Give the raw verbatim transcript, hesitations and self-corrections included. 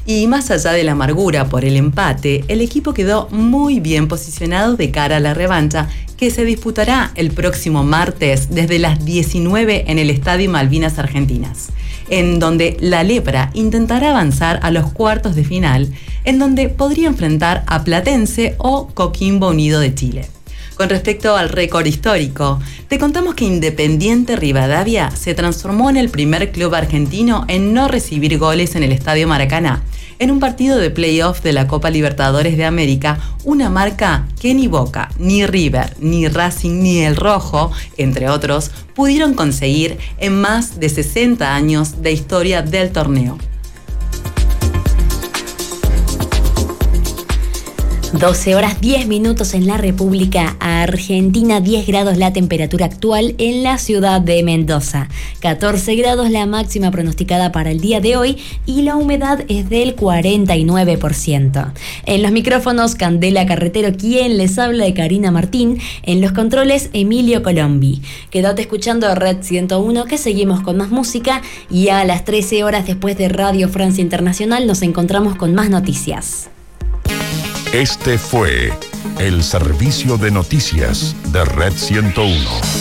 Y más allá de la amargura por el empate, el equipo quedó muy bien posicionado de cara a la revancha que se disputará el próximo martes desde las diecinueve en el Estadio Malvinas Argentinas, en donde la Lepra intentará avanzar a los cuartos de final, en donde podría enfrentar a Platense o Coquimbo Unido de Chile. Con respecto al récord histórico, te contamos que Independiente Rivadavia se transformó en el primer club argentino en no recibir goles en el Estadio Maracaná, en un partido de playoff de la Copa Libertadores de América, una marca que ni Boca, ni River, ni Racing, ni El Rojo, entre otros, pudieron conseguir en más de sesenta años de historia del torneo. doce horas diez minutos en la República Argentina, diez grados la temperatura actual en la ciudad de Mendoza, catorce grados la máxima pronosticada para el día de hoy y la humedad es del cuarenta y nueve por ciento. En los micrófonos, Candela Carretero, quien les habla, de Karina Martín, en los controles, Emilio Colombi. Quédate escuchando Red ciento uno, que seguimos con más música, y a las trece horas después de Radio Francia Internacional nos encontramos con más noticias. Este fue el servicio de noticias de Red ciento uno.